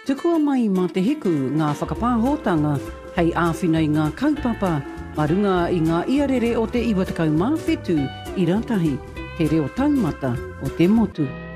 Tukua mai mā te hiku ngā whakapāhotanga hei āwhina i ngā kaupapa, marunga i ngā iarere o te 27 i rātahi, te reo taumata o te motu.